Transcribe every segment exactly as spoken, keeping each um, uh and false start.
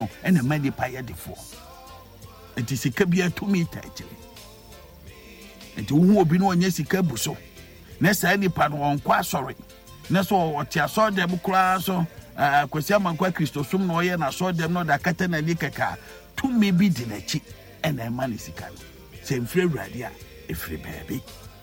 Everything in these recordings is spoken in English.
no ene mani pa ye defo enti sika bia to meter akire enti wo obi no onye sika buso na sa nipa no onko asori na so oti aso dem kura so kwasi amankwa Kristo sum no ye na so dem no da kata na ni kaka to me bi di na chi ene mani sika no se mfre urade a efre baabi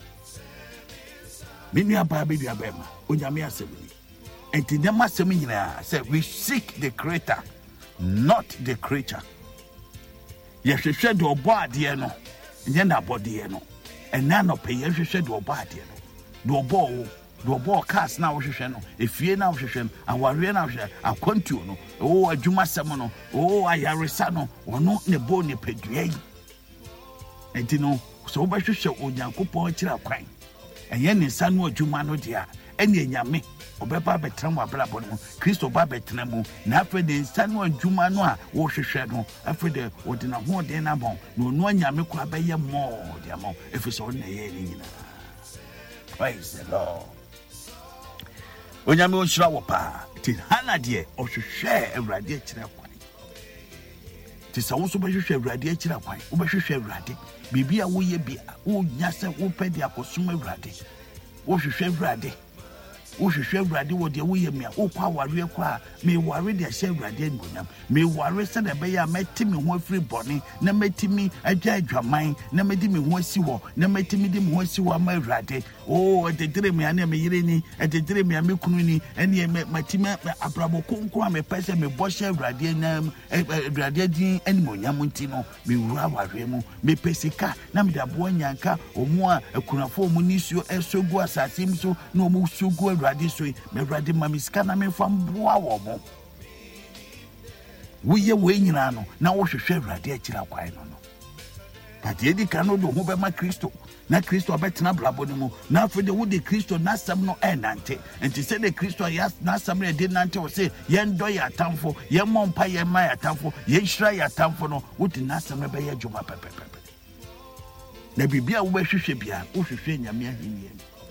menu aba be dia bema onyame asebuni enti dem asem nyina say we seek the creator not the creature ye hwehwe de obo ade no nye na body no ena no pe ye hwehwe de obo ade no de obo wo de obo cars na wo hwehwe no efie na wo hwehwe no aware na wo hwehwe akwantuo no o adwuma sem no o ayaresa no wono ne bo ne pedua yi enti no so wo hwehwe onyankopon kira kwan enye ne nsa no adwuma no dia ene enyame obeba betra mu abrabo no Kristo ba betra mu na afa de nsa no adwuma no a wo hwehwe no afa de odina ho de na bon no no anyame kwa ba ye mo dia mo efiso na ye ni nyina. Praise the Lord. Onyame onshira wo pa ti hana de o hwehwe awrade akira kwan ti sa wo so ba hwehwe awrade akira kwan wo ba hwehwe awrade bibia wo ye bia wo nya se wo pedi akosum awrade wo hwehwe awrade wo hwehwe awrade wo de wo ye mia wo kwa ware kwa me ware de hye awrade ngonyam me ware se na be ya metimi ho afiri bone na metimi adwa adwaman na medi me ho asi ho na metimi di me ho asi ho ma awrade o ededere me ane me yire ni ededere me amekunu ni ene me matimi abrabo konko a me pese me boshe awrade na awrade din ene monyam ntino me wura ware mu me pesika na me da bo nyanka omu a akunafo mu nisuo esogu asasim so na omu sugu awrade so me awrade mamiska na me famboa wo mo wo ye we nyina no na wo hwehwe awrade akira kwai no no but ye di kanu do ho be ma Kristo na Kristo abetena blabo ne mu na afede wo de Kristo na sam no enante enti se de Kristo ya na sam ne de nante wo se ye ndo ya tamfo ye mompa ye ma ya tamfo ye hira ya tamfo no wo de na sam be ye djuma pepepepe na bibia wo be hwehwe bia wo hwehwe nyame ahenni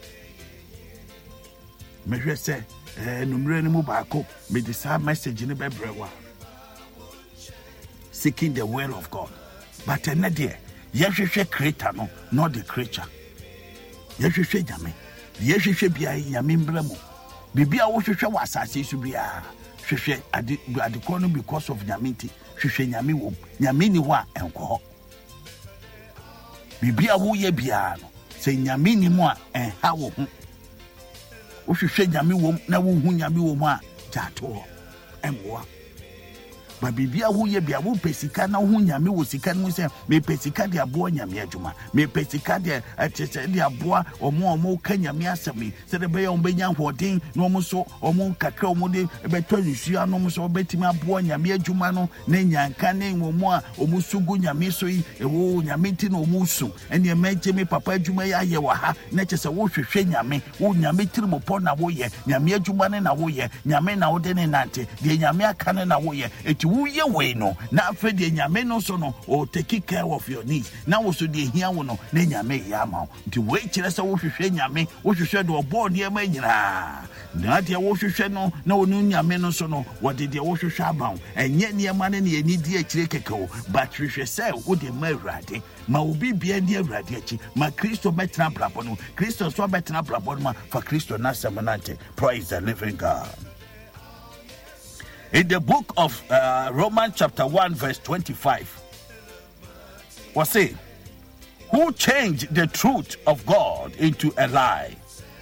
me hwe se eh numre ne mu baako me de sa message ne be brewa seeking the will of God but na there yehwehwe creator no not the creature yehwehwe nyame yehwehwe bia nyame mbramo bibia wo hwehwe wasase su bia hwehwe ade ade kono because of nyame nti hwehwe nyame wo nyame ni ho a enko bibia wo ye bia no se nyame ni mo a enha wo ho wo hwehwe nyame wo na wo hu nyame wo mo a jato emwa ba bibia wo ye bia wo pesika na wo nyame wo sika no se me pesika de abo nyame adwuma me pesika de atete de abo omo omo ka nyame asemi se de be ye ombenya hoden no omo so omo kakra omo de be tonu no omo so betimi abo nyame adwuma no na nyanka ne omo a omo sugu nyame so yi ewo nyame ti no omo su ene e meje me papa adwuma ya ye wa ha na chese wo hwehwe nyame wo nyame tirimo po na wo ye nyame adwuma ne na wo ye nyame na wo de ne nante de nyame aka ne na wo ye eti uye we no na afede nyame no so no o take care of your needs na wo so de hia wo no na nyame ya ma nti we kire se wo hwehwe nyame wo hwehwe de obo ne ma nyina na de wo hwehwe no na wo nyame no so no wo de de wo hwehwe abaw enye ne ma ne ne ni di akire keke but hwehwe se wo de ma awrade ma obi bia di awrade achi ma Kristo betena brabo no Kristo so betena brabo no fa Kristo na semanante. Praise the living God. In the book of uh, Romans chapter one verse twenty-five, was say, who changed the truth of God into a lie,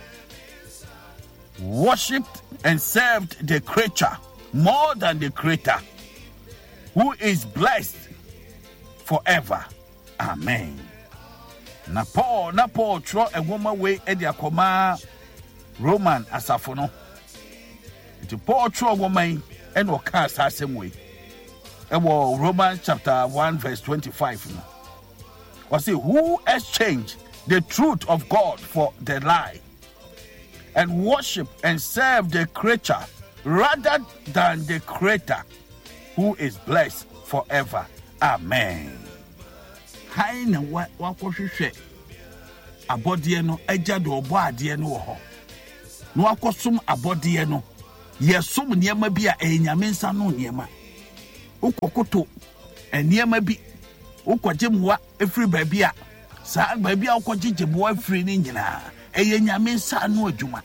worshipped and served the creature more than the creator, who is blessed forever. Amen. Na Paul, na Paul throw a woman way at the akoma Roman asafono. To Paul throw a woman and will cast her same way. And well, Romans chapter one verse twenty-five. No? Was say who exchanged the truth of God for the lie, and worship and serve the creature rather than the creator, who is blessed forever. Amen. Hai na wa wa kohwehwe abodie no agya do obo ade no ho no akosum abodie no yesum niema bia enyame nsa no niema ukokoto enniema bi ukwaje mwa efiri baabi a saa baabi a ukwaje jeboa efiri ni nyina eye nyame nsa no adwuma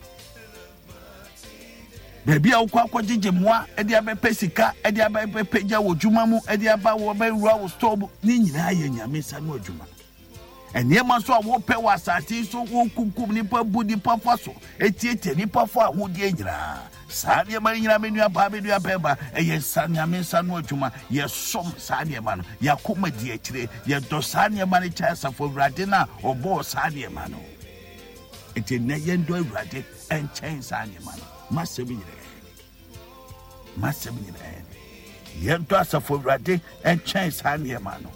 baabi a ukwa kwaje jemwa ede abepe sika ede abepe ja wo dwuma mu ede aba wo be wura wo store ni nyina ye nyame nsa no adwuma enniema so a wo pe wa asase so wo kunkum ni pa bu ni pa fa so etietie ni pa fa ahode nyina saa de ma nyina menua ba menua beba eye nsa nyame nsa no adwuma ye som saa de ma no yakoma di akire ye do saa de ma ne cha safo wurade na obo saa de ma no eti na ye ndo wurade enchen saa de ma no masebi nyina masebi nyina ye ndo safo wurade enchen saa de ma no.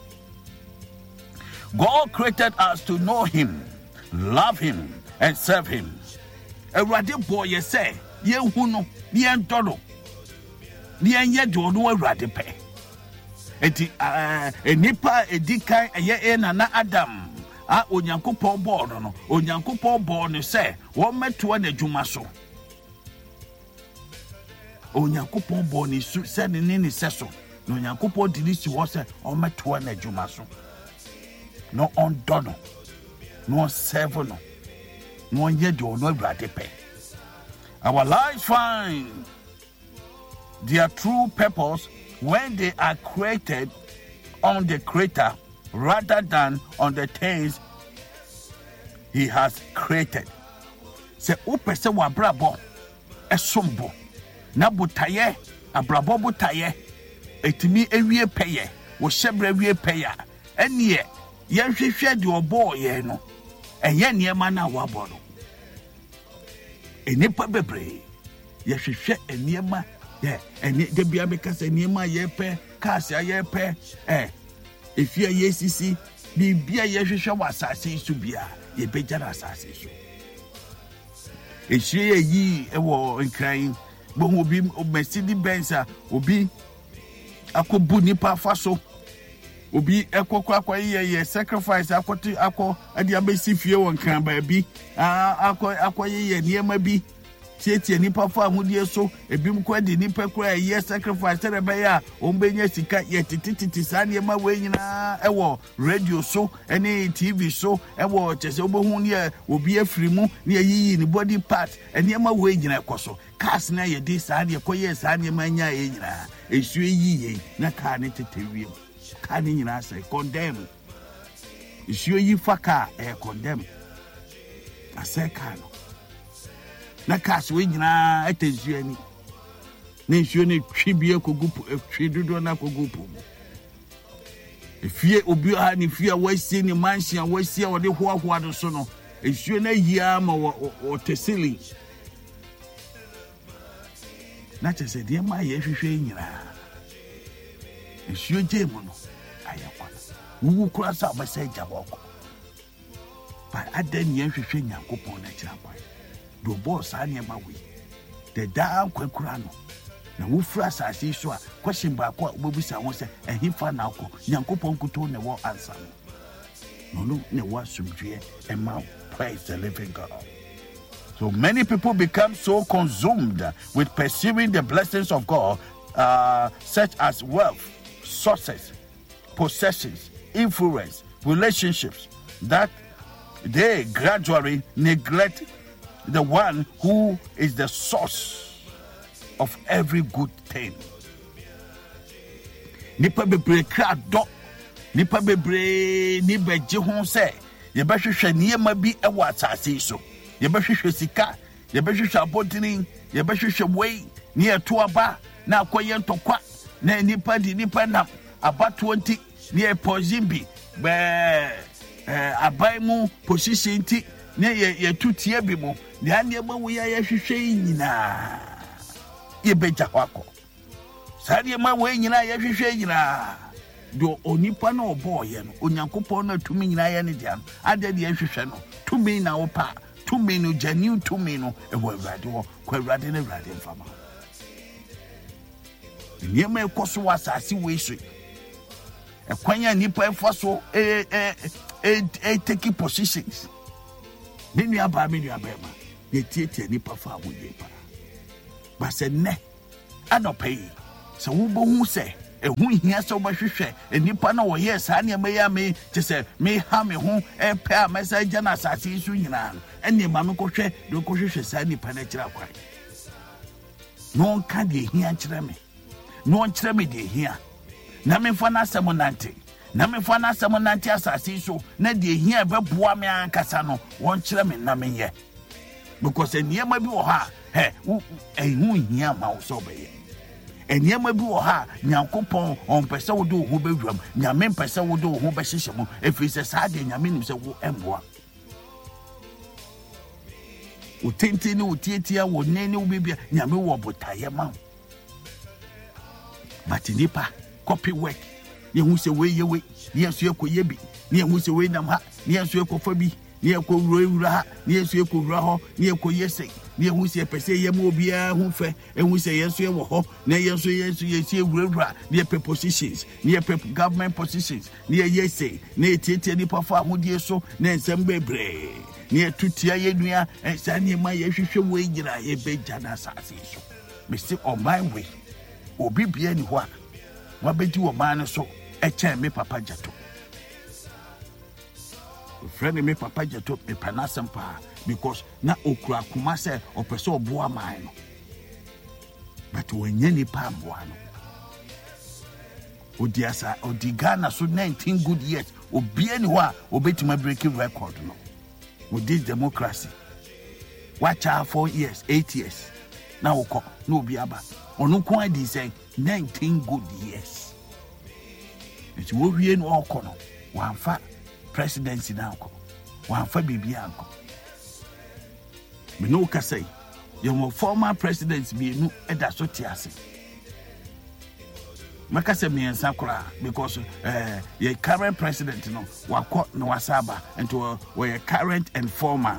God created us to know him, love him, and serve him. Ewurade boy ye say, ye hu no, ye ntodo. Ye nye do no ewurade pe. Enti eh enipa edikan eye e nana Adam. A Onyankopon bo no no. Onyankopon bo no say, wo meto na adwuma so. Onyankopon bo ni su se ne ne se so. No Onyankopon di ni si wo say, o meto na adwuma so. No on dono, no serve no, no yet do no gratipe. Our lives find their true purpose when they are created on the Creator rather than on the things he has created. Se upese wa brabo esombo na butaye abrabo butaye etimi ewie peye wo hyebre ewie peya enie yehwehwe de obo ye no eye niema na wabo no enipa bebre yehwehwe eniema ye eni de bia be kasa eniema ye pe kasa ye pe eh efia yesisi bibia yehwehwe wasase su bia ye bejara asase so ehwie yi ewo nkran bo obi Mercedes Benz a obi akobu nipa faso obi ekokwa akwa ye sacrifice akoti akọ ade abesi fie won kan ba bi akọ akọ ye niema bi tietie nipa fa ahudie so ebim kwa de nipa kura ye sacrifice re be ya ombenya sika ye tititi sa niema we nyina ewo radio so ene T V so ewo chese obohu ne obi afiri mu ne yiyi ni body part niema we nyina ekoso cars na ye di sa ne koye sa niema nya ye nyina esu yiyi na ka ne tetewiem ka ne nyina say condemn esu yi faka e condemn aseka no na cars we nyina atensu ani na esu ne twibie kogupu twidodo na kogupu efie obi ha ne fie wasi ne mansion wasi a wode hoahoa do so no esu na yia ma o tesili na chese de ma ye hwehwe nyina esu jemu no ayekwa wu kura sa ba sai jaboko ba adan ye hwehwe Nyankopon na chirapa do boss ane ma we the da kwakura no na wo fra asase so a question ba ko obobisa won se ehifa na ko Nyankopon kuto ne wo answer no no ne wo asumdue e ma praise the living God. So many people become so consumed with pursuing the blessings of God, uh, such as wealth, success, possessions, influence, relationships, that they gradually neglect the one who is the source of every good thing. Nipa bebre krado, nipa bebre ni beje ho se, ye behwehwe niema bi e wa asase so. Ye behwehwe sika, ye behwehwe abodini, ye behwehwe wei, ni eto aba na akoye ntokwa, na nipa di nipa na aba twenty ni e pozimbi be eh abai mu position ti ne ye ye tutie bi mu ne ane ma wo ya ye hwehwe nyina ye beja kwako sade ma wo nyina ye hwehwe nyina do onipa na obo ye no Onyankopon na tumi nyina ye ne dia ade de ye hwehwe no tumi na wo pa tumi no jani tumi no e wo awrade wo kwa awrade na awrade mfama ni ma ekoso wasase we so ekwanya nipa efaso e e e take positions ninu aba me nua bema ye tietie nipa fa wo ye pa ba se ne adopei se wo bo hu se ehu hia so bahwehwe enipa na wo ye saa ne meya me te se me ha me ho e pe a message na asase su nyina ene ma me kohwe do kohwehwe saa nipa na kira kwai no nka de hia kire me no nkire me de hia na me fa na asem nante na me fa na asem nante asase so na de hia be boa me ankasa no won kire me na me ye because eniema bi wo ha he ehu hia ma wo so be ye eniema bi wo ha nyankopon on pese wo do ho bewuram nyame pese wo do ho be hyehyem efi se saa de nyame nim se wo emboa o tenti ni o tietia wo nene wo bibia nyame wo botaye ma but nipa copy work ye hu se we ye we ye so ekoye bi ye hu se we nam ha ye so ekofa bi ye ko wura ha ye so ekowura ho ye ko yese ye hu se pese ye ma obia hu fe e hu se ye so ye wo ho na ye so ye so ye se wura ye pe positions ye pe government positions ye yese na etietie ni pafa hodie so na ensem bebre ne tutia ye nua ensa ne ma ye hwehwe wo yira ye beja na asase so me say on my way obi bia ni ho a wa bedi wo man so e chen me papa jato friend me papa jato me panasem pa because na okura kuma se opese oboa man no but wenye ni pa mboa no odi asa odi Ghana so nineteen good years obi ani ho a obetima breaking record no with this democracy watch out four years eight years now uko no obi aba onu ko adi say nineteen good years it wo wie no uko no wanfa presidency na uko wanfa bibia anko me no ka say your former presidents be no eda so tiase maka se me ensa kura because eh your current president no wako no wasaba into we current and former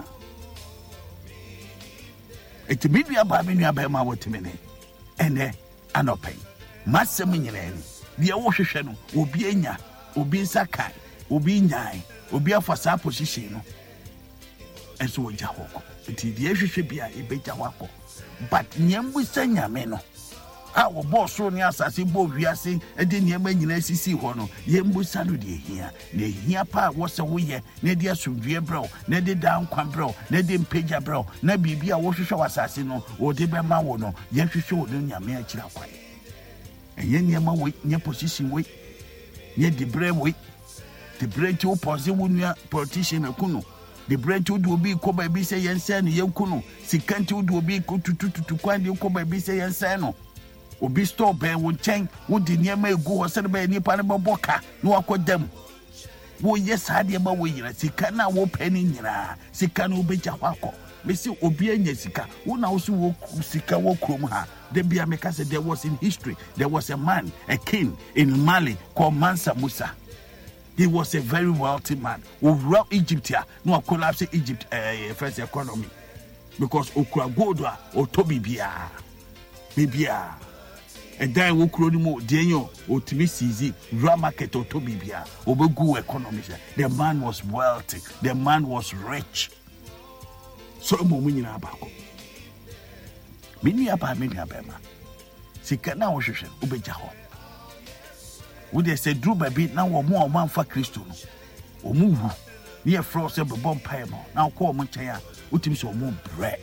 it media ba me nua ba ma wotimene ene anopen masem nyirani bia wo hwehwe no obi enya obi nsakai obi nyai obi afasa position no enso wogya hoko enti die hwehwe bia ebegya wako but nyambu sanyame no a wo boss ni asase bo wiase e de niam nyina sisi ho no yembu sanu de hia na hia pa wo se wo ye na de asomdue bro na de dan kwan bro na de mpeja bro na bibia wo hwehwe wasase no wo de be ma wo no ye hwehwe wo no nyame akira kwan enye niam wo nye position we nye de bre we de bre ti wo pose wo nua politician akuno the brand to do be ko ba bi se yensa no yenkuno sikanti wo do bi ko tutututu kwan de ko ba bi se yensa no obi store ben wo chen wo di niam egu ho se be nipa ne boboka no akodam wo yes ade ma wo yira sika na wo pani nyira sika na obeja hwako mesi obi anya sika wo na wo so wo sika wo krom ha de bia me ka se there was in history there was a man a king in Mali called Mansa Musa. He was a very wealthy man. Over Egypt here, no collapse Egypt uh, first economy because okura gold or tobi bia bibia and then we could no denyo o timi sizi raw market or tobi bia obegu economy. The man was wealthy. The man was rich. So mo munyina abako. Mini aba mini abema. Sika na wo hwehwe obeja ho. Wo de se dru baby na wo mo o manfa Kristo no o mu wu ne fro se be bom pae mo na ko mo nchen a utimi so mo bre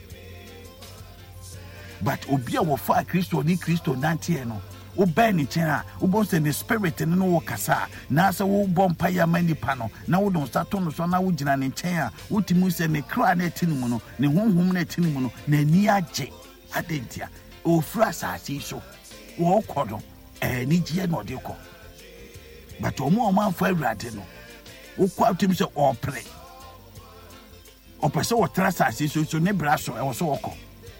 but obi a wo fa Kristo ni Kristo nante no wo ben ni chen a wo bon se ne spirit no wo kasa na se wo bom pae ya mani pa no na wo don sato no so na wo gina ne chen a utimi se ne kra na tinu mu no ne honhom na tinu mu no na ni age adentia o fra sa si so wo kodo eh ni je no de ko but omo omo anfa awurade no wo kwa utim se opre opese wo trasa si so so ne braso e wo so woko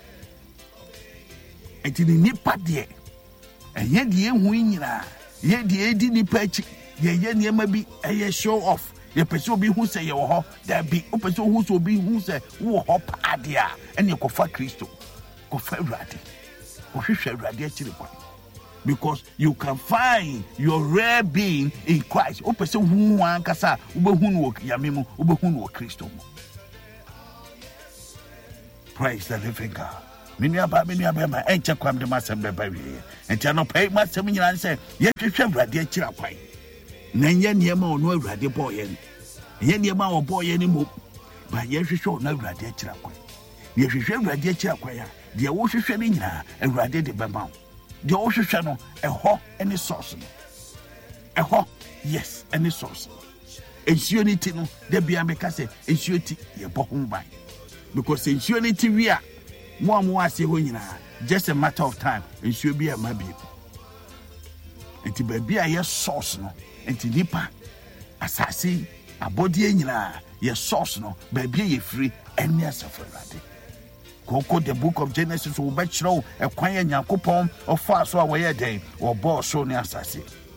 enti ni nipa de enye de ehu nyina ye de edi nipa achi ye ye niema bi eye show off ye pese obi hu se ye wo ho da bi opese hu se obi hu se wo ho pa de a ene ko fa Kristo ko fa awurade ko hwehwe awurade achi kwa because you can find your rare being in Christ. O pese hu wan kasa ubehu no yame mu ubehu no Kristo mu. Praise the living God. Menu ba menu abema enche kwam de masem beba wie. Enti no pay masem nyina se ye hwehwe Awurade akira kwan. Na nye niema ono Awurade boye ni. Nye niema wo boye ni mo. Ba ye hwehwe ono Awurade akira kwan. Ye hwehwe Awurade akira kwan ya. De wo hwehwe ni nyina Awurade de bema. De wo hwehwe no eho any source no. Eho yes any source. Ensuo ni ti no de bia me ka se ensuo ti ye bo ho ban. Because ensuo ni ti wi a mo amu ase ho nyina just a matter of time ensuo bi e ma bi. Enti ba bia ye source no enti nipa asase abodi nyina ye source no ba bia ye free eni asafo Awurade. Koko the book of Genesis will be show a kwan Yakopon of far so away day or boss so near asase.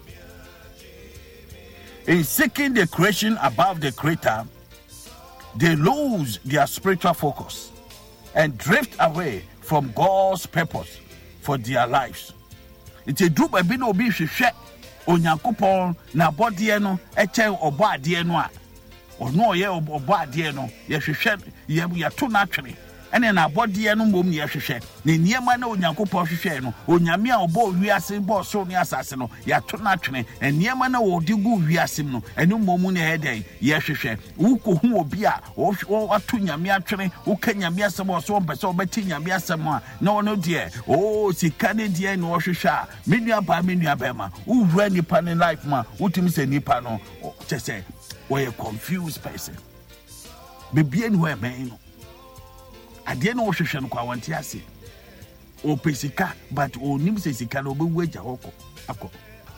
In seeking the creation above the creator, they lose their spiritual focus and drift away from God's purpose for their lives. It's a group of no be share on Yakopon na body no a chair or bad no or no ye or bad no ye share ye are too naturally. And then our body no mum ye hwehwe ne niema na onyankopon hwehwe no onyame a obo wiase bo so ne asase no ya to na twene and niema na wo digu wiase no enu mum ne hedai ye hwehwe wo ko hu obi a wo ato nyame atwene wo ka nyame asem wo so mpese obeti nyame asem a na wono de o sika ne de na wo hwehwe a menua ba menua ba ma wo wura nipa ne life ma wotimi se nipa no chese wo ye confused person bebie ni ho emen no ade na wo hwehwe no kwa wanti ase o pesika but o nim se sika no obewu agya hoko akọ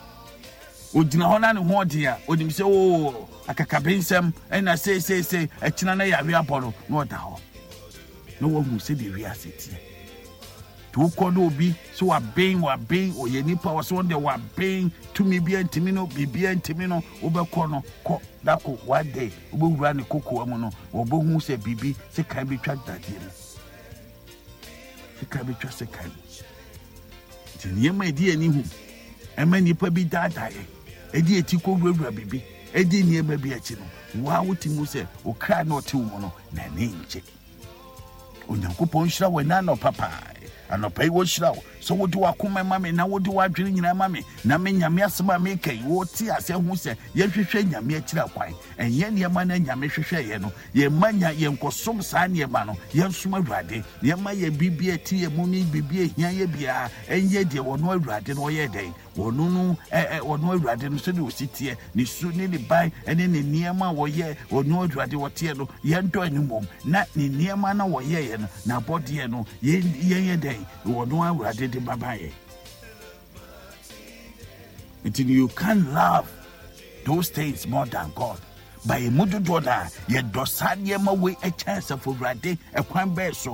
o dina ho na ne ho de a o nim se o akakabensem na se se se akina na yawe aboro no da ho no wo hu se de wi aseti to ko no obi so wa ben wa ben o ye nipa wo so de wa ben to me bi antimi no bibia antimi no obekọ no kọ dako one day obewura ne kokko amu no obohu se bibi se kan bi twa dade no se kan bi twa se kan ti niema edi ani hu ema nipa bi dadaye edi eti ko wura bibi edi niema bi achi no wa wuti mu se o kra na ote mu no na ne nche onyankopon hira we na no papa anopai wo hira wo so wo di wakoma mame na wo di wadwene nyina mame na me nyame asema me kai wo ti ase hu se ye hwehwe nyame akira kwan enye niema na nyame hwehwe ye no ye manya ye nkosom saa niema no ye nsoma Awurade ye ma ye bibia ti ye mu ni bibia hia ye bia enye de wono Awurade no ye den wono no eh wono Awurade no so de ositie ni su ni ni bai ene ni niema wo ye wono Awurade wotie no ye ndo animom na ni niema na wo ye ye no na body no ye ye den wono Awurade de babaye. Until you can love those things more than God. By a mudu dona, ye dosan ye ma we a chance of Awurade a kwan be so.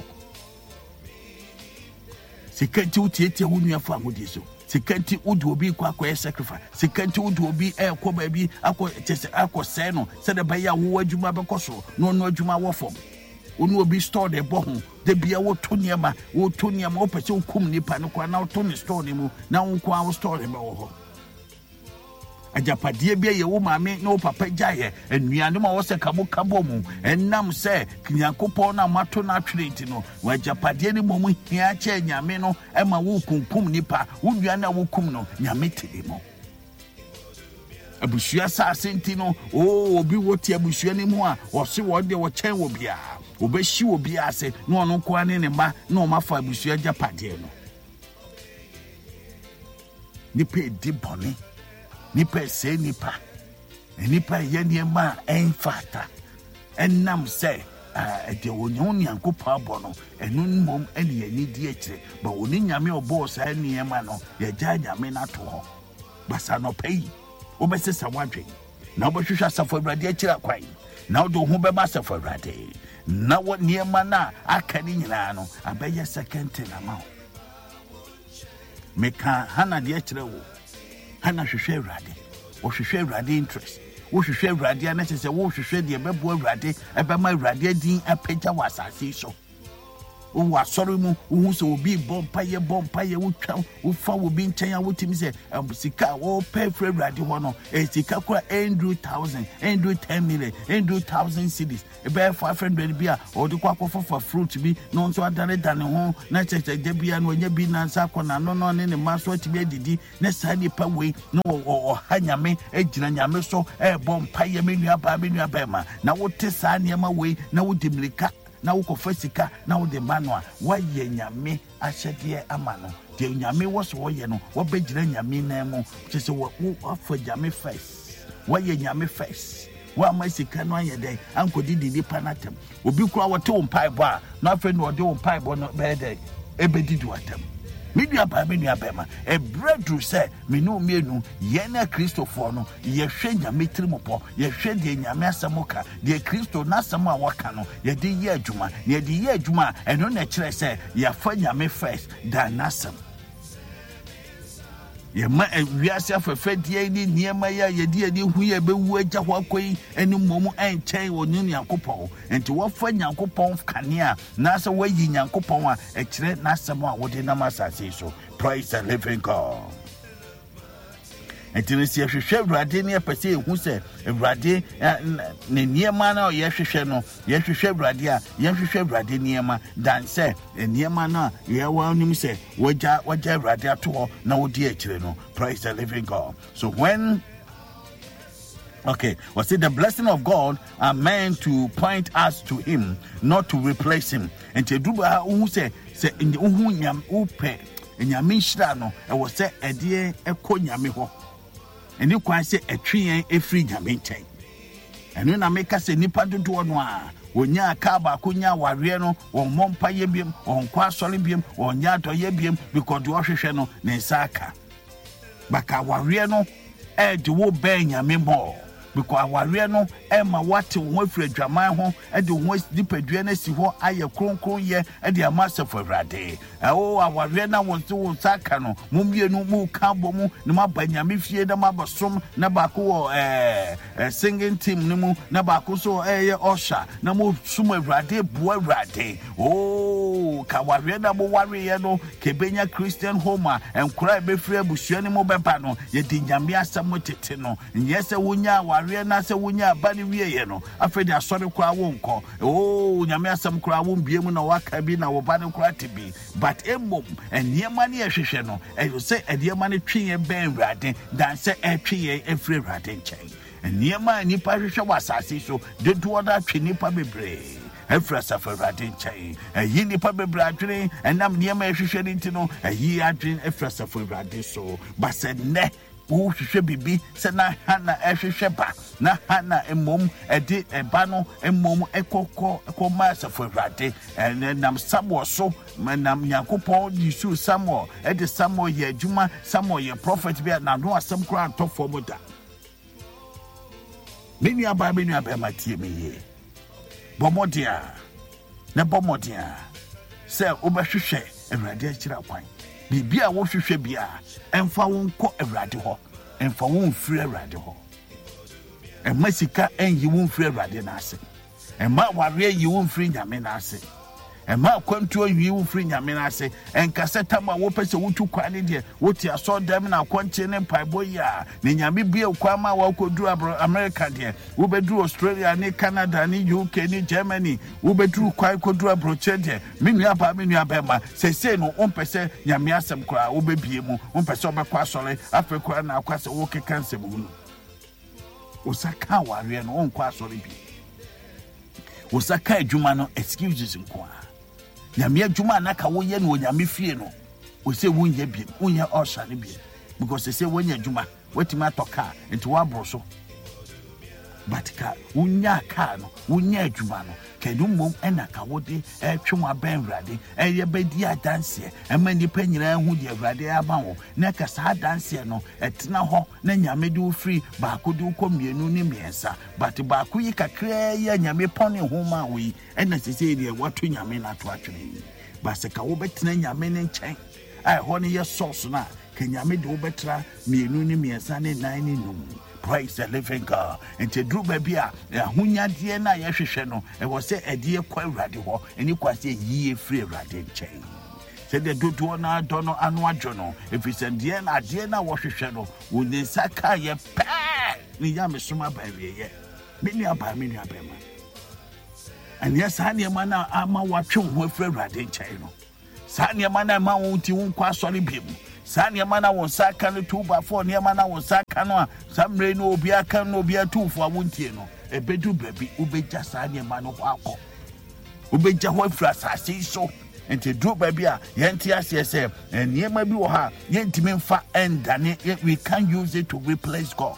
Sekanti utiete wunu afa ngodi so. Sekanti udu obi kwa kwa sacrifice. Sekanti udu obi e kwa baby akọ chese akọ se no se de ba ya wo adwuma be koso no no adwuma wo fom. Onu obi store de bo ho de bia wo to niema wo to niema wo pese okum nipa no kwa na wo to ni store ni mu na wo kwa wo store be wo ho ajapade bia ye wo maame na wo papa gyaye anuane ma wo se kabo kabo mu enam se Yakopon na mato na atwireti no wa ajapade ni mo mu hia che nyame no e ma wo kunkum nipa wo nuane wo kum no nyame tede mo abusua sa senti no o obi woti abusua ni mu a wo se wo de wo chen wo bia obeshi obi ase no ono kwa ne ne ma na o mafa abusua japade no nipa di boni nipa se nipa nipa ye ne ma enfata enam se de wonyo Nyankopon abo no enu mom ene ye ni di akire ba woni nyame obo sa ne ma no ye gya nyame na to ho basa no pay obesesa wadwen na obehwehwa safo Awurade akira kwan na do ho beba safo Awurade na wo niema na aka ni nyina no abeye second na ma meka hana de akire wo hana hwehwe Awurade wo hwehwe Awurade interest wo hwehwe Awurade ana sese wo hwehwe de bebo Awurade ebe ma Awurade din apagya wasase so wa sorry mu wo so obi bompa ye bompa ye wo twa wo fa wo bi nchen ya wo timi se sika wo pay for Awurade ho no e sika kwa Andrew thousand Andrew ten million Andrew thousand cities e be five hundred bi a o de kwa kwa for fruit bi no nso adane dane ho na cheche de bia no nya bi na nsa kwa na no no ne ne maso ti bi adidi na sa ni pa we no o ha nyame agina nyame so e bompa ye menua ba menua ba ma na wo te sa ne ma we na wo dimlika na wo ko fasika na wo de manwa wa ye nyame ahyede amano de nyame wo so wo ye no wo begire nyame na mu chese wo afa nyame first wa ye nyame first wa masika no ayede ankodi di nipa natem obi kura wo te wo mpai bo a na afa no de wo mpai bo no be de ebedidi watem media ba media ba ma e breadru say me no mienu ye na Christopher no ye hwe nyame trimopo ye hwe de nyame asamoka de Christo na asamo a waka no ye de ye adwuma ye de ye adwuma eno na kire say ye fa nyame first than nasam ye ma wiase afafadie ni niema ya ye de ani hu ye bewu agya ho akoi eni momu enchen wonu nyankopon enti wo fa nyankopon kanea na sa wayi nyankopon a e kire na asamo a wode na masase so. Praise the living God. Enti si hwehwe Awurade ne apese ehu se Awurade ne niema na ye hwehwe no ye hwehwe Awurade a ye hwehwe Awurade niema dan se niema na ye wa nim se waja waja Awurade ato na wodi akire no. Praise the living God. So when okay, was it the blessing of God are meant to point us to him, not to replace him. And to do who say say in the uhu nyam upe nyame hira no e wo se ede ekọ nyame ho. Eni kwan se etwen efri nyame nchen. Eno na meka se nipa dodo no a wonya aka ba konya ware no won mompa ye biem won kwa sole biem won nya to ye biem because wo hwehwe no ne nsaka. Baka ware no e de wo ben nyame mo. Because aware no ema wate wo afiri adwaman ho e de wo dipadua na si ho aye kronkron ye e de amasa for Awurade e o aware na wo se wo saka no mummienu mu ka bomu ne mabanyame fie na mabasom na ba ko wo eh singing team ne mu na ba ko so eh ye osha na mo sum Awurade bu Awurade o ka aware na bo ware ye no kebenya Christian home a enkura be firi abusua ne mo beba no ye di nyame asam tete no nyese wonya na se wonya ba ne wie ye no afedi asore kura wo nko o nyame asam kura wo mbiem na waka bi na wo ba ne kura tibi but emom eniema ne ehwehwe no e se eniema ne twen ben Awurade dan se etwen efri Awurade nchen eniema nipa hwehwe wasase so de do oda twen nipa bebre efra safa Awurade nchen eyi nipa bebre adwene enam niema ehwehwe ntino eyi adwene efra safa Awurade so base ne wo hwehwe bibi se na hana ehwehwe ba na hana emom edi eba no emom ekokọ ekoma safo Awurade enam Samuel so manam Yakobon Yesu Samuel edi Samuel ye adwuma Samuel ye prophet bi na no asem kura antofo moda menu aba menu aba matie me ye bomodia na bomodia se obehwehwe Awurade akira kwan bibia wo hwehwe bia emfa wo nkọ Awurade ho emfa wo mfiri Awurade ho emma sika enyi wo mfiri Awurade na ase emma ware yi wo mfiri nyame na ase emma kwantu yi wo mfiri nyame na ase enkase tama wo pese wotu kwani de woti aso dem na akwanche ne paibo ya ne nyame bia kwa ma wa koduru America de wo beduru Australia ne Canada ne U K ne Germany wo beduru kwa koduru abroche de menu aba menu aba ma sese no on pese nyame asem kra wo bebie mu on pese obekwa asole afekwa na akwase wo kekansem mu osaka ware no on kwa asole bi osaka adwuma no excuses nko nyame adwuma na ka wo ye no nyame fie no wo se wonye biem wonye osha ne biem because se wonye adwuma wetima toka enti wa broso but ka wonya ka no wonya adwuma no kedum mom ena ka wode e twwa ben Awurade e ye bedi adanse e ma nipa nyina hu de Awurade aba wo na ka sa adanse no etena ho na nyame de ofri ba ko de ko mienu ni miensa but ba ko yi kakra ya nyame pone ho ma wo yi ena sese de wato nyame na to atwene ba se ka wo betena nyame ne nchen ai ho ne ye source na ka nyame de wo betra mienu ni miensa ne nan ni num Praise the living God. And to do baby, a hunya dear na yesheno, and was say a dear quite radical, and you quite say ye free radin chain. Said the do to honor dono anwa jono. If it's a dear na dear na wash shadow, would the saka ye pa ni yam suma by ye. Many are by many abema. And yes, Sanya mana ama watching with free radin chain. Sanya mana ma won't you qua solid beam. Sanya mana won saka no two by four near mana won saka no some rain no be a can no be a two for one tieno. A bedu baby ubeja sanya mano wako. Ubeja what frasa so. And to do baby, Yantia C S M, and near maybe ha, Yantimin fa and Danny, we can't use it to replace God.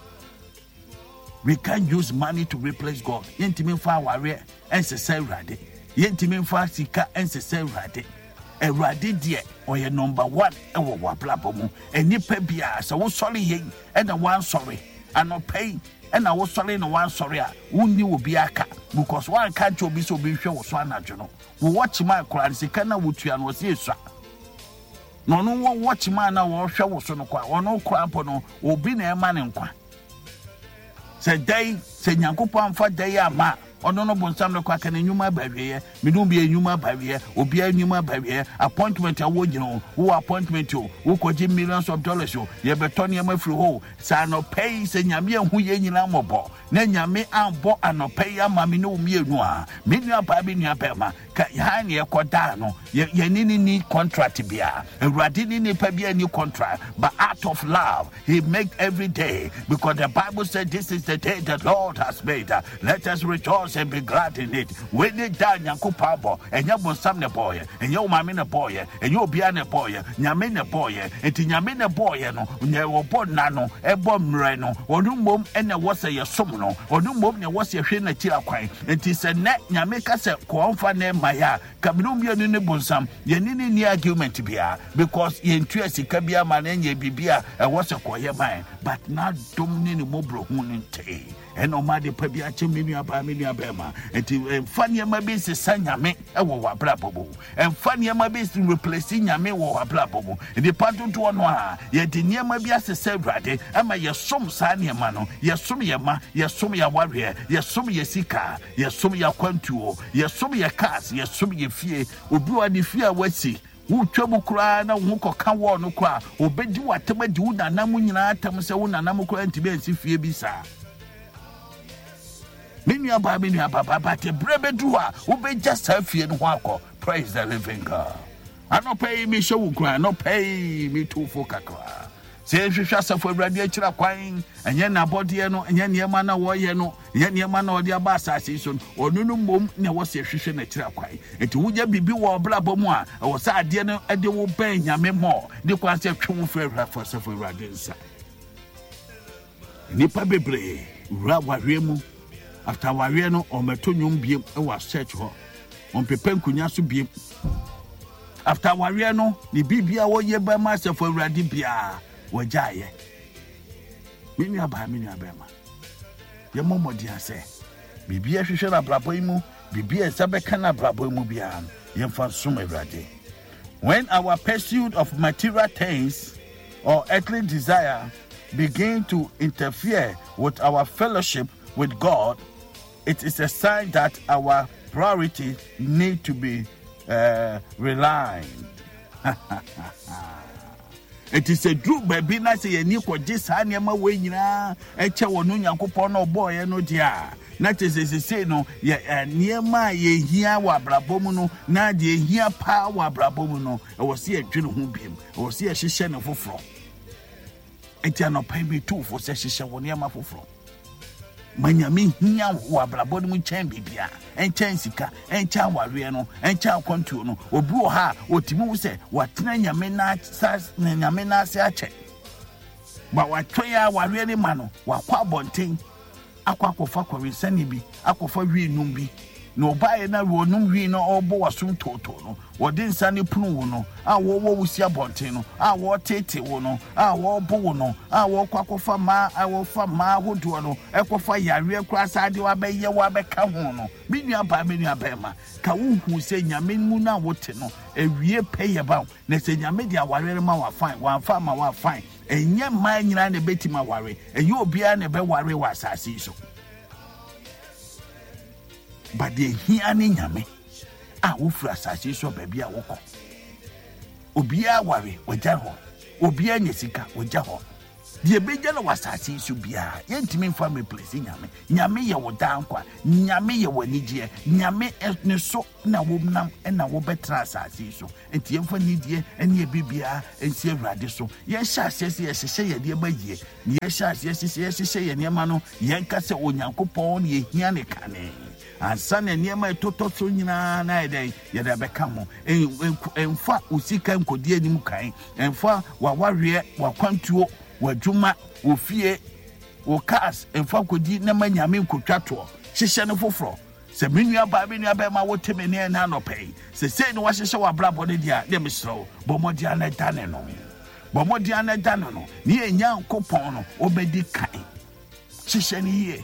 We can't use money to replace God. Yantimin fa warrior and say radi. Yantimin fa sika and say radi. A radi dear or your number one, and what blabomu, and nipper beer, so sorry yin, and a one sorry, and no pay. And I was sorry no one sorry, who will be a cat, because one can't be so be sure was one journal. We watch my crowd, see, can I would you and was here, sir? No, no one watch man or show was on or no crap or no, be a man in qua. Said they, said Yankopan for day are ma. Or no, no, some crack and a numa barrier, me don't be a numa barrier, or be a numa barrier, appointment a wood, you know, who appointment you, who could give millions of dollars you, ye betonia me through hole, sa no pay, say Yamia who ye in Lamobo, then Yami and bo and no pay a mammy no mere noir, Minia Babinia Bema, Kayania Cordano, ye nini need contract bia, and Radini pay a new contract, but out of love, he make every day, because the Bible said this is the day the Lord has made, let us rejoice and be glad in it. When they die, Yanko Pabo, and Yabon Sam the boy, and your mamma boy, and your Biana boy, Yamina boy, and Yamina boy, and you were born nano, a bomb reno, or no mum and there was a summono, or no mum there was a shina tiaquine, and tis a net Yamika said, Quanfa name Maya, Cabinumian in the Bonsam, Yanini near argument to be because ye interest Cabia man and ye bibia, and was a quiet mind, but not domini mobro moonin tea. And no matter Pabia Chiminia Baminia Bema, and Fanny Mabis is Sanyame, a war blabobo, and Fanny Mabis replacing Yame or blabobo, and the Panto to Anoa, yet in Yamabias a sebrade, am I your sum Sanya Mano, Yasumia, Yasumia warrior, Yasumia Sika, Yasumia Quantuo, Yasumia Cas, Yasumia Fie, Ubu and the Fia Wessi. Who trouble cry na who can war no cry, or bed you what to do, and Namuina Tamsa, Namuko and Tibet Fie Bisa. Minya ba minya ba ba te brebe duwa wo be just afie no akọ. Praise the living God. I no pay me show kra no pay me too for kakra. Say hwehwa safo awrade akira kwan enye na body no enye niema na wo ye no enye niema na odi aba asase so onunu mom na wo se hwehwe na akira kwan enti wugya bibi wo blabo mu a wo sa ade no ade wo ban nyame mo de kwan se twom fo awra fo safo awrade nsa. Nipa bebre wra wahwemu after warrior no or metonyum biem e was search ho on pepe nkunya so biem after warrior no ni bibia wo ye ba ma se fo awrade bia wo jaaye mini aba mini abema ye momodi ase bibia hwehwe na brabo imu bibia sabeka na brabo imu bia ye fa sum awrade. When our pursuit of material things or earthly desire begin to interfere with our fellowship with God, it is a sign that our priority need to be uh, realigned. It is a true baby na say ye ni ko gisa niema we nyina e che wonu Nyankopon no boy no dia na te se se no ye niema ye hia wa brabomu no na de hia pa wa brabomu no e wo se adwene ho biem e wo se hihye ne foforo enti no pa bi tu fo se hihye wo niema foforo manyame hia wa brabodi mu chen bibia enchen sika encha ware no encha kwantu no obi o ha otimi wo se watena nyame na sas na nyame na ase ache ba watwa ware ne ma no wakwa bonten akwa akwofa kwensani bi akwofa wi num bi no bae na wonum wi no obo wasum toto no wode nsane punu wo no a wo wo wusia bonten no a wo tete wo no a wo bo wo no a wo kwakofa ma a wo fa ma hodo no ekofa yare kura sade wa beye wa beka ho no binua ba binua ba ma ka wo hu se nyame mu na wote no ewie peye ba na se nyame dia warere ma wa fine wa fa ma wa fine enye man nyina na betima ware enye obia na be ware wa asase so but the hia ne nyame a wo fura asase so baabi a wokɔ obia ware wagya ho obia nyesika wagya ho die beja na wasase so bia yentimi mfa me place nyame nyame ye wo dankwa nyame ye wanigye nyame ne so na wo nam na wo betra asase so enti yemfa nidie ene bibia ensi awurade so ye hya asese ye hye ye de bayie ye hya asese ye hye ye ne ma no ye nka se onyankopɔn ne hia ne kane ansa na niema etoto so nyina na eden ye da beka ho emfa usika nkodi anim kan emfa wawawe wakwantuo wajuma ofie o cars emfa kodi na manyame nkotwato hyehye ne foforo se menua ba menua ba ma woteme ne na anopɛ se sei ne wahyehye wa brabo ne dia de mesro bomodi ana dane no bomodi ana dane no ne enya nkopɔn no obedi kan hyehye ne yie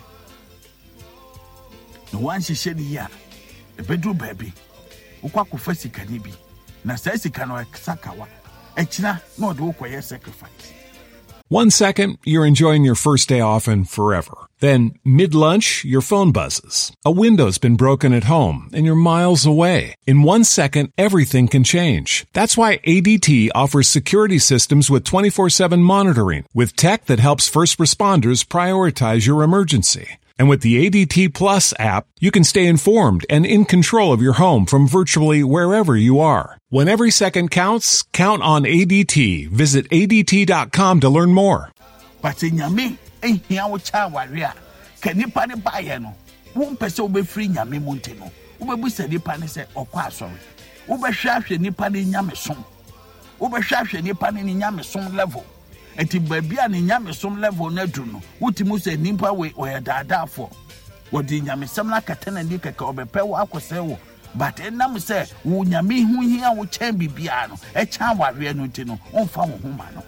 no wan hyehye ne ya ebedu baabi ukwa kofa sika ne bi na sai sika no sakawa ekina na ɔde wokoye sacrifice. One second, you're enjoying your first day off and forever. Then, mid-lunch, your phone buzzes. A window's been broken at home and you're miles away. In one second, everything can change. That's why A D T offers security systems with twenty-four seven monitoring, with tech that helps first responders prioritize your emergency. And with the A D T Plus app, you can stay informed and in control of your home from virtually wherever you are. When every second counts, count on A D T. Visit A D T dot com to learn more. But in Yami, eh, here we cha warrior. Can you pan buy no? One person be free Yami Monteno. Ube said the pan say, or qua sorry. Ube shaft ni pan in Yamison. Ube shaft ni pan in Yamison level. Eti baby an nyame som level na dru no wotimu se nimpa we o dada for wodi nyame sem na katana ndi keke obepe wo akose wo but enam se wo nyame hu hia wo chen bibia no e chan ware no ti no onfa wo hu ma no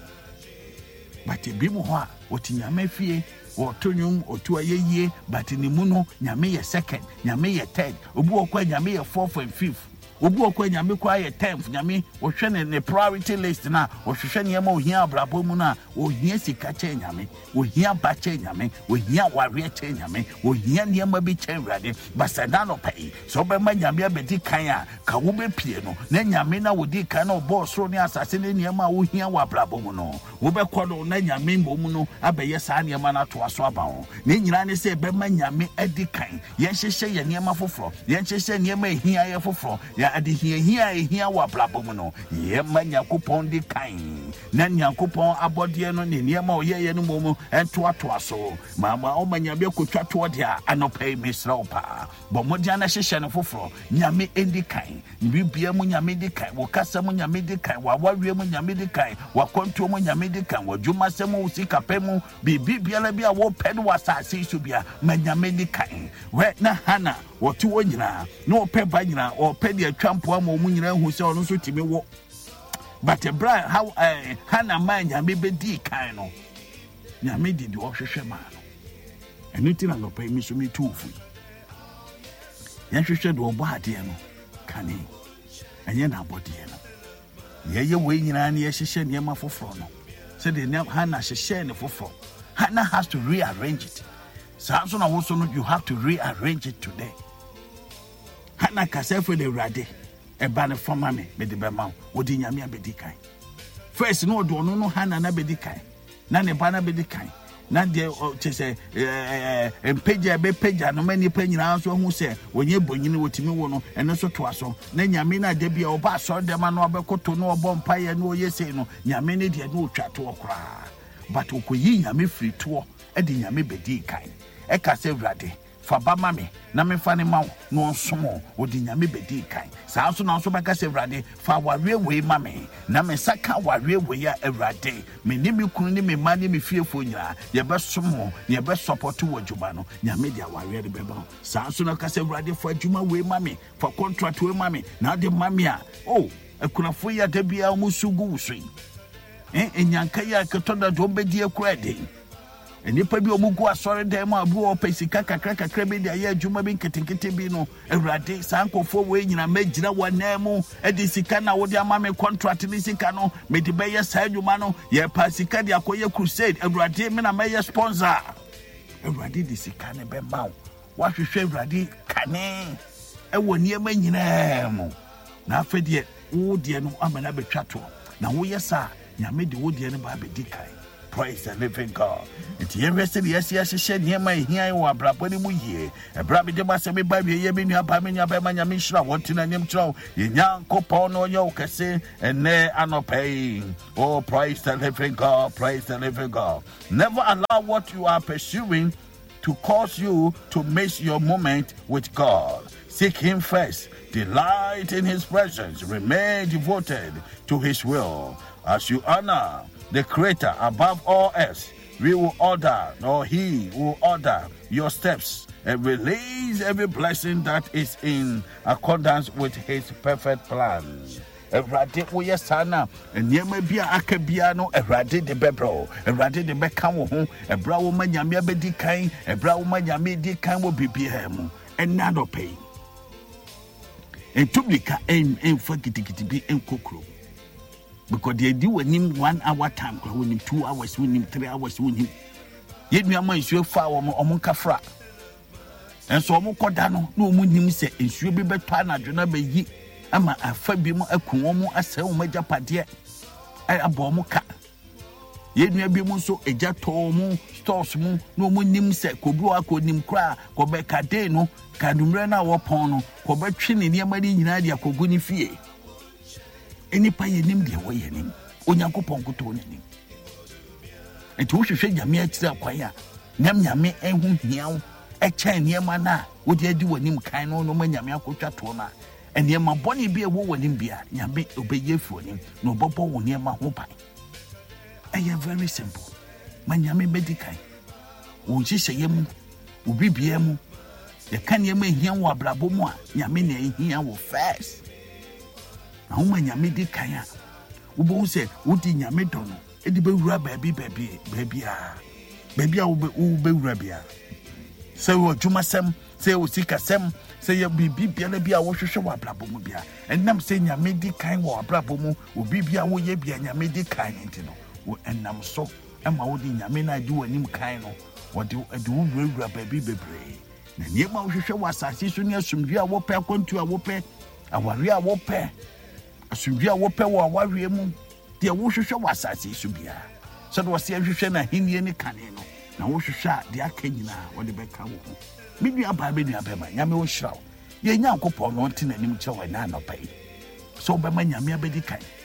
but bi mu ho a woti nyame fie wo tonyum otu ayeye but ni mu no nyame ye second nyame ye third obu okwa nyame ye fourth and fifth obu okwa nyame kwa ye tenth nyame wo hwe ne ne priority list na wo hwehwe ne ma ohia abrabo mu na ohia sika che nyame ohia ba che nyame ohia ware che nyame ohia ne ma bi che wrade basada no pai so be ma nyame abedi kan a ka wo be pie no na nyame na wodi kan na obo soro ne asase ne ne ma ohia wa abrabo mu no wo be kodo na nyame mbom no abeye sa ne ma na to aso aba ho ne nyina ne se be ma nyame adi kan ye hyehye ye ne ma foforo ye hyehye ne ma ehia ye foforo ade hia hia hia wa blabom no ye ma nyakopon di kan na nyakopon abode no ne niema oye ye no momu ento ato aso mama o manya be kotwa to de a anopai misra opa bo modi ana hyehye no foforo nyame endi kan bibia mu nyame di kan wo kasa mu nyame di kan wa wawie mu nyame di kan wa konto mu nyame di kan wa dwuma semu usika pemu bibia la bia wo pede wa sase so bia ma nyame di kan we na hana wotu wo nyina no pe ba nyina o pe de atwampo ama mu nyina hu se ono so timi wo but bra how eh hana man nyame be di kan no nyame di di wo hwehwe ma no enu ti na no pe mi so mi tufu ya hwehwe de obo ade no kane enye na abode no ye ye we nyina na ye hwehwe ne ma foforo no se de hana hwehwe ne foforo hana has to rearrange it so so na wo so no you have to rearrange it today. Hana kasefu de rade e ba ne fama me be de be ma wodi nyame abedi kan first no do no no hana na bedi kan na ne ba na bedi kan na de che se eh empeja be peja no mani pa nyina so hu se onye bonyini wotimi wo no ene so to aso na nyame na de bia oba so de ma no abekoto no obo mpaye no oyese no nyame ne de no otwa to okra but okoyi nyame free to e de nyame bedi kan e ka se rade fa ba mame na me fa ne ma no nsomo odi nyame bedi kan saa so na so beka se Awurade fa ware we mame na me saka ware we ya Awurade me ni me kunu ni me ma ni me fiefo nyira ye be somo ye be support wo djuma no nyame dia ware de beba saa so na ka se Awurade fa djuma we mame fa contract we mame na de mame a oh akunafo ya da bia musugu usui eh enyanka ya ketoda do bedi akura de nipa bi omugu asore dem abu opesika kakra kakra bi dia ye adwuma bi nketenkete bi no awurade sankofo we nyina magina wanam e de sika na wo de ama me contract ni sika no me de be ye sa adwuma no ye pa sika de akoye crusade awurade me na me ye sponsor awurade de sika ne be ma wo hwehwe awurade kane e woni ema nyina mo na afede wo de no amana betwa to na wo ye sa nyame de wo de ne ba be dikai. Praise the living God. It's here rested, yes, yes, she said, near my here, or Brabody Muye, a Brabby de Massami Baby, Yemina, Pamina, Bemania Mishra, what in a name show, Yan Copon or Yokase, and ne anopay. Oh, praise the living God, praise the living God. Never allow what you are pursuing to cause you to miss your moment with God. Seek Him first, delight in His presence, remain devoted to His will. As you honor the Creator above all else, we will order, or He will order your steps and release every blessing that is in accordance with His perfect plan. Erade wo yesana nyema bia akabia no erade de bebro erade de beka wo ho ebra wo manyame abedi kan ebra wo manyame di kan wo bibia mu enna do pay entubika en en fakitikiti bi enkokro. Because they do when him one hour time, when him two hours, when him three hours, when him. Yet me am issue far or Monkafra. And so Mokodano, no moon him say, and she'll be better than Jona Bay. Ama a Fabimo a Kuomo a sell major padia. I abomoka. Yet me be so a jatomo, stores moon, no moon him say, Kobua could him cry, Kobeka deno, Kadumrena or Pono, Kobetrin in Yamadi Nadia Koguni Fie. Any pay name the way name, Onyankopon ko to nim. And to hwehwe nyame atira kwaya, nyam nyame ehun hiaw, e kyan niema na, wo de adi wanim kan no no nyame akotwa to na. And niema boni bi e wo wanim bia, nyame obeye fu nim, no bobo wo niema ho pai. Eye very simple. Ma nyame medikai. Wo hihye yemu, wo bibia mu. Ye kan niema hia wo abrabo mu a, nyame na hia wo first. Na uma nyame di kanya ubo se wudi nyame dono e di be wura baby baby baby a baby a wo be wura bia se wo dwumasem se wo sikasem se ye bibi bia na bia wo hwehwe wo abrabo mu bia enam se nyame di kan wo abrabo mu obi bia wo ye bia nyame di kan nti no wo enam so ema wo di nyame na di wanim kan no wo di edi wo wura baby bebre na niema wo hwehwe wo asase so ne asumdua wo pe akwantu a wo pe aware a wo pe asumdua wo pe wo awawe mu de wo hwehwe wo asase so bia so do se hwehwe na hinie ne kane no na wo hwehwe a de aka nyina wo de beka wo ho midua ba be nua be ma nyame wo hirawo ye nyankopon no nte nanim che wo na anopai so be ma nyame abedi kai